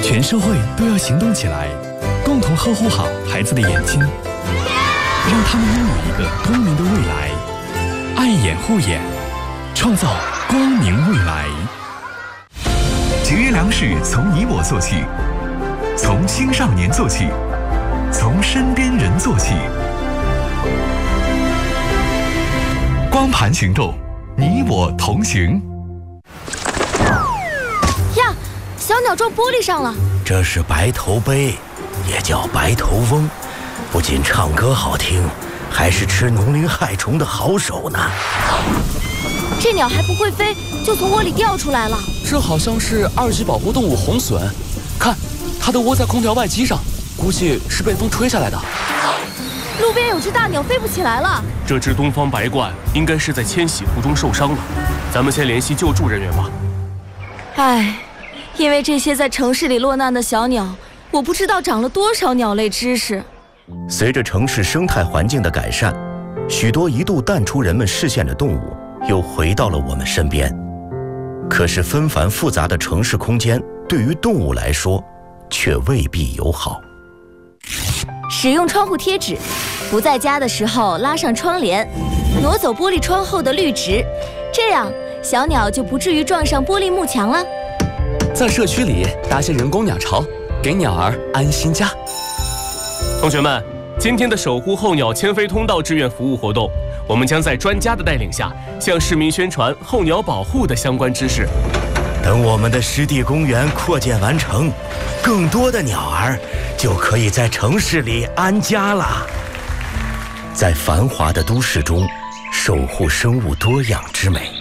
全社会都要行动起来，共同呵护好孩子的眼睛，让他们拥有一个光明的未来。爱眼护眼，创造光明未来。 节约粮食从你我做起，从青少年做起，从身边人做起。光盘行动，你我同行。 呀，小鸟撞玻璃上了。 这是白头鹎，也叫白头翁，不仅唱歌好听，还是吃农林害虫的好手呢。 这鸟还不会飞，就从窝里掉出来了。 这好像是2级保护动物红隼，看，它都窝在空调外机上，估计是被风吹下来的。 路边有只大鸟飞不起来了。 这只东方白鹳应该是在迁徙途中受伤了，咱们先联系救助人员吧。 唉，因为这些在城市里落难的小鸟，我不知道长了多少鸟类知识。 随着城市生态环境的改善，许多一度淡出人们视线的动物又回到了我们身边。可是纷繁复杂的城市空间对于动物来说却未必友好。 使用窗户贴纸，不在家的时候拉上窗帘，挪走玻璃窗后的绿植，这样小鸟就不至于撞上玻璃幕墙了。 在社区里搭些人工鸟巢，给鸟儿安心家。 同学们，今天的守护候鸟迁飞通道志愿服务活动，我们将在专家的带领下，向市民宣传候鸟保护的相关知识。 等我们的湿地公园扩建完成，更多的鸟儿就可以在城市里安家了。在繁华的都市中，守护生物多样之美。